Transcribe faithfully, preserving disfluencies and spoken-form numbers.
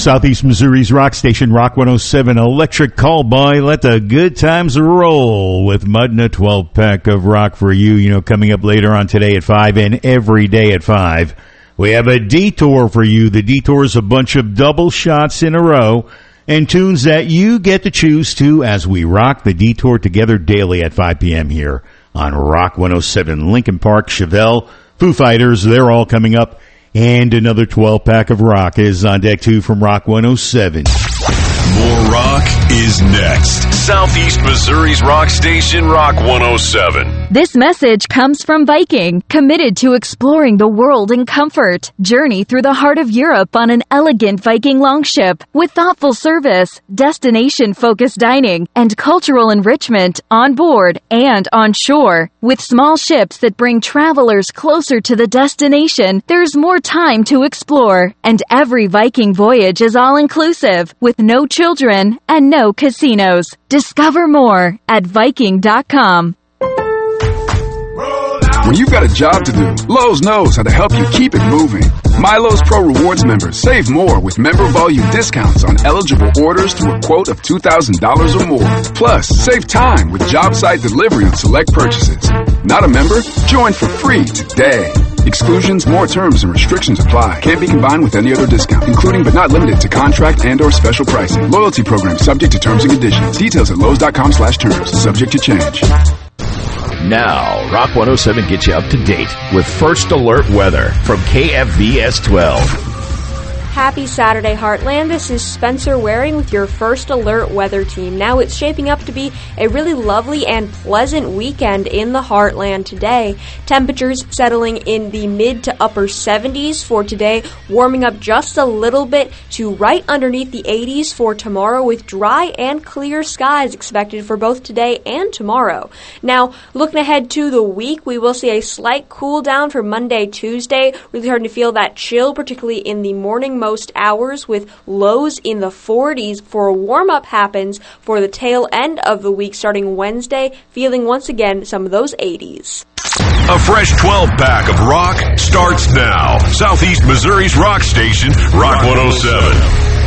Southeast Missouri's rock station, Rock one oh seven Electric Callboy. Let the good times roll with Mud and a twelve-pack of rock for you. You know, coming up later on today at five and every day at five, we have a detour for you. The detour is a bunch of double shots in a row and tunes that you get to choose to as we rock the detour together daily at five p.m. here on Rock one oh seven. Linkin Park, Chevelle, Foo Fighters, they're all coming up. And another twelve-pack of rock is on deck, too, from Rock one oh seven. More rock is next. Southeast Missouri's rock station, Rock one oh seven. This message comes from Viking, committed to exploring the world in comfort. Journey through the heart of Europe on an elegant Viking longship with thoughtful service, destination-focused dining, and cultural enrichment on board and on shore. With small ships that bring travelers closer to the destination, there's more time to explore. And every Viking voyage is all-inclusive, with no children and no casinos. Discover more at Viking dot com. When you've got a job to do, Lowe's knows how to help you keep it moving. My Lowe's Pro Rewards members save more with member volume discounts on eligible orders through a quote of two thousand dollars or more. Plus, save time with job site delivery on select purchases. Not a member? Join for free today. Exclusions, more terms, and restrictions apply. Can't be combined with any other discount, including but not limited to contract and or special pricing. Loyalty program subject to terms and conditions. Details at Lowe's.com slash terms. Subject to change. Now, Rock one oh seven gets you up to date with First Alert Weather from K F V S twelve. Happy Saturday, Heartland. This is Spencer Waring with your First Alert Weather Team. Now, it's shaping up to be a really lovely and pleasant weekend in the Heartland today. Temperatures settling in the mid to upper seventies for today, warming up just a little bit to right underneath the eighties for tomorrow, with dry and clear skies expected for both today and tomorrow. Now, looking ahead to the week, we will see a slight cool down for Monday, Tuesday. Really starting to feel that chill, particularly in the morning most hours, with lows in the forties for a warm-up happens for the tail end of the week starting Wednesday, feeling once again some of those eighties. A fresh twelve-pack of rock starts now. Southeast Missouri's rock station, Rock one oh seven.